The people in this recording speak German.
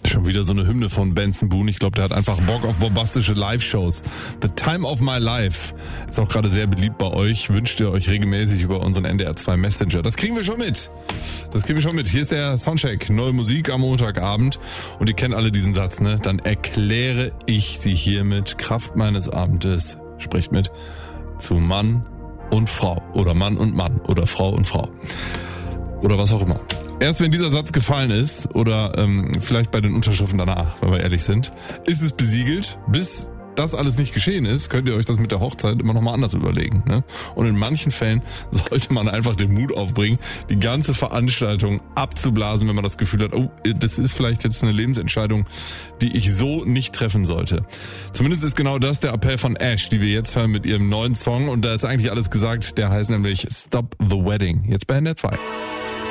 Schon wieder so eine Hymne von Benson Boone. Ich glaube, der hat einfach Bock auf bombastische Live-Shows. The Time of My Life ist auch gerade sehr beliebt bei euch. Wünscht ihr euch regelmäßig über unseren NDR 2 Messenger. Das kriegen wir schon mit. Hier ist der Soundcheck. Neue Musik am Montagabend. Und ihr kennt alle diesen Satz, ne? Dann erkläre ich sie hiermit, Kraft meines Amtes, spricht mit, zu Mann und Frau. Oder Mann und Mann. Oder Frau und Frau. Oder was auch immer. Erst wenn dieser Satz gefallen ist, oder vielleicht bei den Unterschriften danach, wenn wir ehrlich sind, ist es besiegelt. Bis das alles nicht geschehen ist, könnt ihr euch das mit der Hochzeit immer nochmal anders überlegen. Ne? Und in manchen Fällen sollte man einfach den Mut aufbringen, die ganze Veranstaltung abzublasen, wenn man das Gefühl hat, oh, das ist vielleicht jetzt eine Lebensentscheidung, die ich so nicht treffen sollte. Zumindest ist genau das der Appell von Ash, die wir jetzt hören mit ihrem neuen Song. Und da ist eigentlich alles gesagt. Der heißt nämlich Stop the Wedding. Jetzt bei NDR 2.